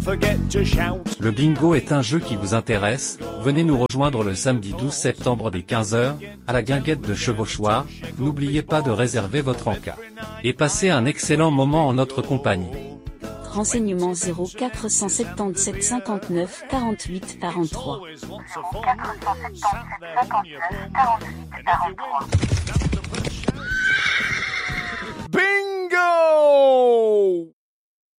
Le bingo est un jeu qui vous intéresse? Venez nous rejoindre le samedi 12 septembre dès 15 h, à la guinguette de Chevauchoir. N'oubliez pas de réserver votre encas. Et passez un excellent moment en notre compagnie. Renseignements 0477 59 48 43. 0477 59 48 43. Bingo!